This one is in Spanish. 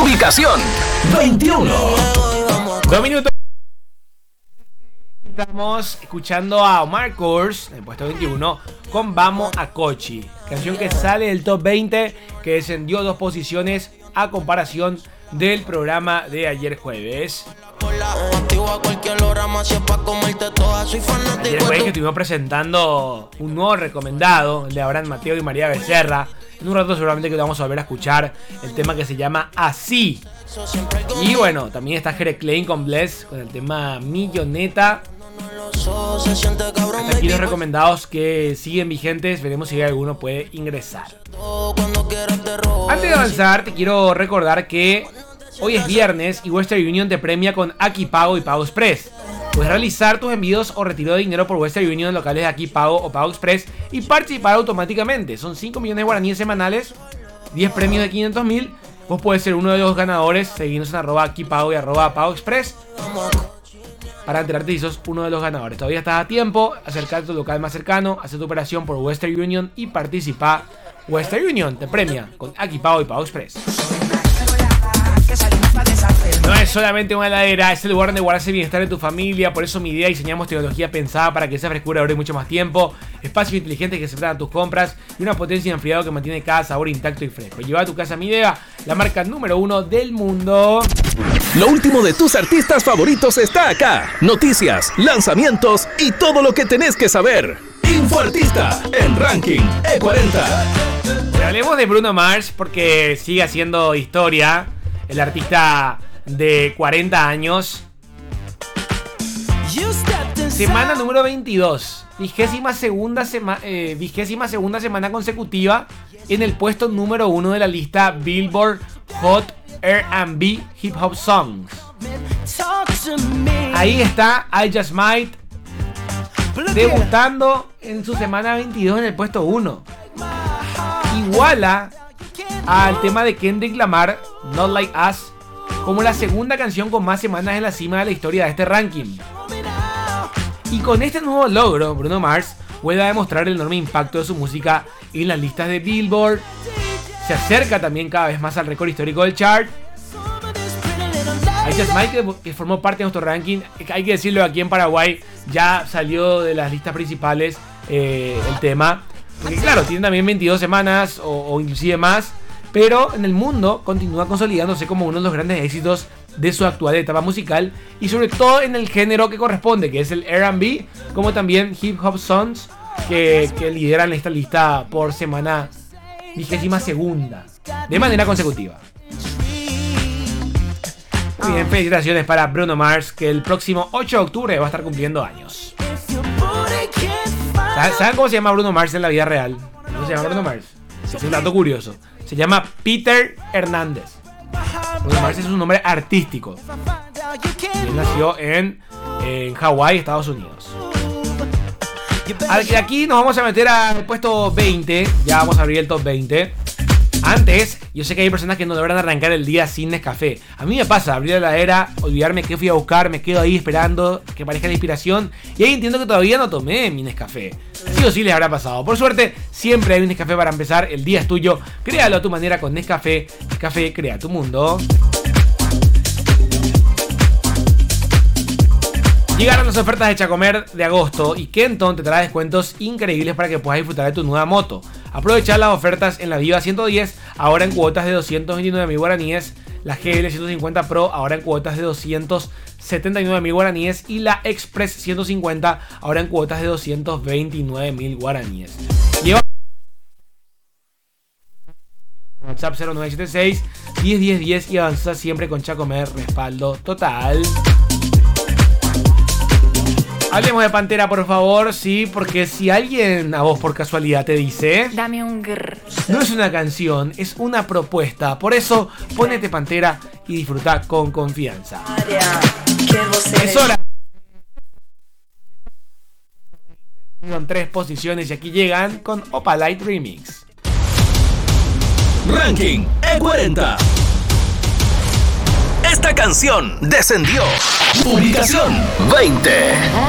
Ubicación 21. 2 minutos. Estamos escuchando a Omar Course en el puesto 21 con Vamos a Cochi, canción que sale del top 20, que descendió 2 posiciones a comparación del programa de ayer jueves. Ayer jueves que estuvimos presentando un nuevo recomendado, el de Abraham Mateo y María Becerra. En un rato seguramente que vamos a volver a escuchar el tema que se llama Así. Y bueno, también está Jere Klein con Bless, con el tema Milloneta. Hasta aquí los recomendados que siguen vigentes. Veremos si alguno puede ingresar. Antes de avanzar, te quiero recordar que hoy es viernes y Western Union te premia con Akipago y Pago Express. Puedes realizar tus envíos o retiro de dinero por Western Union en locales de Akipago o Pago Express y participar automáticamente. Son 5 millones de guaraníes semanales, 10 premios de 500.000. Vos podés ser uno de los ganadores. Seguinos en @Akipago y @Pago Express para enterarte si sos uno de los ganadores. Todavía estás a tiempo. Acercarte a tu local más cercano, hacer tu operación por Western Union y participa. Western Union te premia con Akipago y Pago Express. No es solamente una heladera, es el lugar donde guardas el bienestar de tu familia. Por eso mi idea diseñamos tecnología pensada para que esa frescura dure mucho más tiempo. Espacios inteligentes que se adaptan a tus compras y una potencia de enfriado que mantiene cada sabor intacto y fresco. Lleva a tu casa Midea, la marca número 1 del mundo. Lo último de tus artistas favoritos está acá. Noticias, lanzamientos y todo lo que tenés que saber. Infoartista en Ranking E40. Hablemos de Bruno Mars porque sigue haciendo historia. El artista de 40 años. Semana número 22. Vigésima segunda semana consecutiva en el puesto número 1 de la lista Billboard Hot R&B Hip Hop Songs. Ahí está I Just Might, debutando en su semana 22 en el puesto 1. Iguala al tema de Kendrick Lamar, Not Like Us, como la segunda canción con más semanas en la cima de la historia de este ranking. Y con este nuevo logro, Bruno Mars vuelve a demostrar el enorme impacto de su música en las listas de Billboard. Se acerca también cada vez más al récord histórico del chart. I Just Might, que formó parte de nuestro ranking, hay que decirlo, aquí en Paraguay ya salió de las listas principales el tema. Porque claro, tiene también 22 semanas o inclusive más. Pero en el mundo continúa consolidándose como uno de los grandes éxitos de su actual etapa musical. Y sobre todo en el género que corresponde, que es el R&B, como también Hip Hop Songs, que lideran esta lista por semana 22ª, de manera consecutiva. Muy bien, felicitaciones para Bruno Mars, que el próximo 8 de octubre va a estar cumpliendo años. ¿Saben cómo se llama Bruno Mars en la vida real? ¿Cómo se llama Bruno Mars? Es un dato curioso. Se llama Peter Hernández. Bruno Mars es un nombre artístico. Él nació en Hawái, Estados Unidos. Aquí nos vamos a meter al puesto 20. Ya vamos a abrir el top 20. Antes, yo sé que hay personas que no logran arrancar el día sin Nescafé. A mí me pasa, abrir la heladera, olvidarme qué fui a buscar, me quedo ahí esperando que aparezca la inspiración. Y ahí entiendo que todavía no tomé mi Nescafé. Sí o sí les habrá pasado. Por suerte, siempre hay un Nescafé para empezar. El día es tuyo. Créalo a tu manera con Nescafé. Nescafé crea tu mundo. Llegaron las ofertas de Chacomer de agosto y Kenton te trae descuentos increíbles para que puedas disfrutar de tu nueva moto. Aprovecha las ofertas en la Viva 110, ahora en cuotas de 229.000 guaraníes, la GL 150 Pro ahora en cuotas de 279.000 guaraníes y la Express 150 ahora en cuotas de 229.000 guaraníes. Lleva WhatsApp 0976 101010 y avanza siempre con Chacomer, respaldo total. Hablemos de Pantera, por favor, sí, porque si alguien a vos por casualidad te dice dame un grrr, no es una canción, es una propuesta. Por eso, ponete Pantera y disfruta con confianza. Es hora. Son 3 posiciones y aquí llegan con Opa Light Remix. Ranking E40. Esta canción descendió. Ubicación 20.